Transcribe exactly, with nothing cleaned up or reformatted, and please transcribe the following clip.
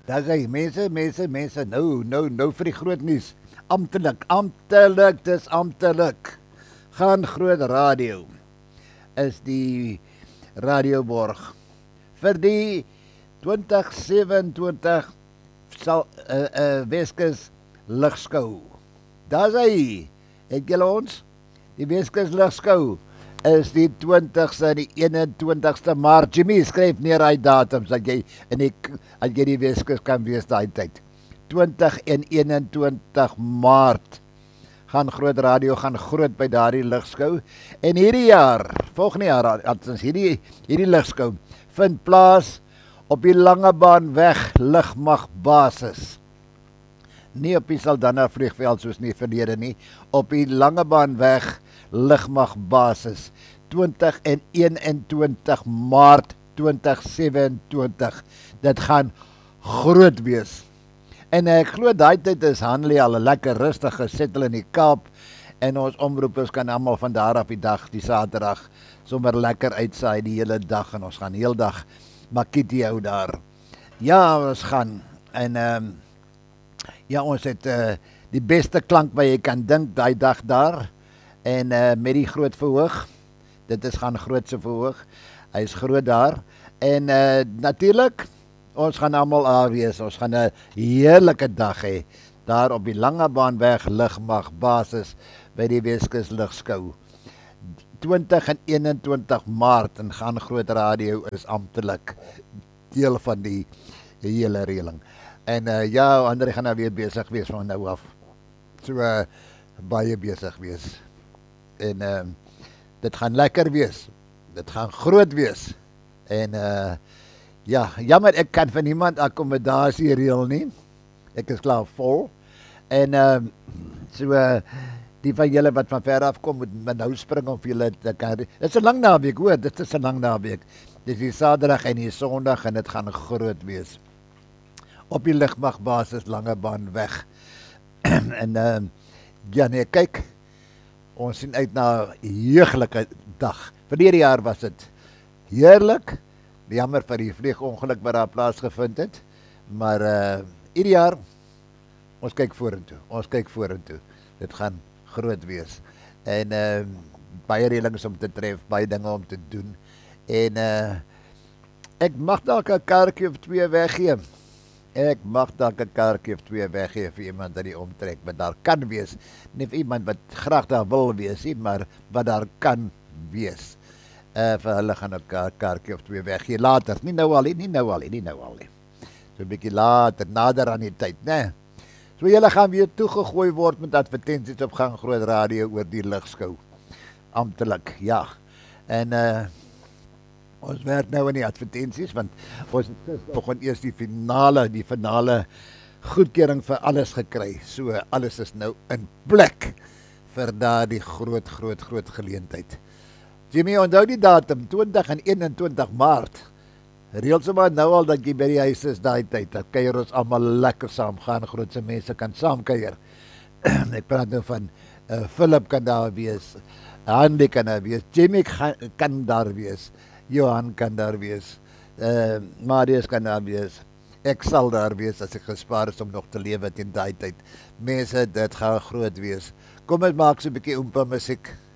Daar gaan mense, mense, mense, nou, nou, nou vir die groot nuus. Amptelik, amptelik, dis amptelik. Gaan Groot Radio is die radioborg vir die twintig sewenentwintig sal uh, uh, Weskus ligskou. Daar's hy. Het julle ons? Die Weskus ligskou is die twintigste en die eenentwintigste Maart. Jimmy, skryf neer hy datums dat jy in die as jy die Weskus kan wees daai tyd. twintig en eenentwintig Maart gaan Groot Radio gaan groot by daardie ligskou. En hierdie jaar, volgende jaar, althans hierdie hierdie ligskou vind plaas op die Langebaanweg lugmagbasis. Nie op die Saldanha vliegveld soos nie verlede nie, op die Langebaanweg lugmagbasis. twintig en eenentwintig Maart twintig sewenentwintig. Dit gaan groot wees. En ek glo daai tyd is Hanley al 'n lekker rustige settle in die Kaap en ons omroepers kan almal van daar af die dag, die Saterdag, sommer lekker uitsaai die hele dag en ons gaan heeldag makkie hou daar. Ja, ons gaan en ehm um, ja, ons het uh, die beste klank wat jy kan dink daai dag daar en uh, met die groot verhoog. Dit is gaan grootse verhoog. Hy is groot daar en uh, natuurlik ons gaan almal daar wees. Ons gaan 'n heerlike dag hê daar op die Langebaanweg lugmagbasis by die Weskus ligskou. twintig en eenentwintig Maart en gaan Groot Radio is amptelik deel van die, die hele reëling. En uh, ja, André gaan nou weer besig wees van nou af. So uh, baie besig wees. En uh, dit gaan lekker wees. Dit gaan groot wees. En uh, ja, jammer ek kan van niemand akkommodasie reël nie. Ek is klaar vol. En uh, so uh, die van julle wat van ver af kom moet met nou spring om vir julle te kan. Dit is 'n lang naweek, hoor, dit is 'n lang naweek. Dit is die Saterdag en die Sondag en dit gaan groot wees. Op die lugmagbasis Langebaanweg. en uh, ja nee, kyk, ons sien uit na 'n heuglike dag. Verlede jaar was dit heerlik. Jammer vir die vliegongeluk wat daar plaasgevind het, maar uh, hierdie jaar ons kyk vorentoe. Ons kyk vorentoe. Dit gaan groot wees. En uh, baie reëlings om te tref, baie dinge om te doen. En uh, ek mag dalk 'n kaartjie of twee weggee. Ek mag dalk 'n kaartjie of twee weggee vir iemand wat die omtrek, wat daar kan wees. Nie vir iemand wat graag daar wil wees nie, maar wat daar kan wees. Uh, vir hulle gaan 'n kaartjie of twee weggee later. Nie nou al nie, nie nou al nie, nie nou al nie. So 'n bietjie later, nader aan die tyd, né? So julle gaan weer toegegooi word met advertensies op Gaan Groot Radio oor die ligskou. Amptelik, ja. En uh, ons werk nou in die advertensies, want ons het nog eers die finale, die finale goedkeuring vir alles gekry. So alles is nou in plek vir daardie groot, groot, groot geleentheid. Jimmy, onthou die datum, twintig en eenentwintig Maart. Reël sommer nou al dat jy by die huis is daai tyd. Dat kuier ons almal lekker saam gaan, grootse mense kan saam kuier. Ek praat nou van uh, Philip kan daar wees, Hanley kan daar wees, Jimmy kan, kan daar wees, Johan kan daar wees, uh, Marius kan daar wees. Ek sal daar wees as ek gespaar is om nog te lewe teen daai tyd. Mense, dit gaan groot wees. Kom ons maak so 'n bietjie oompa musiek.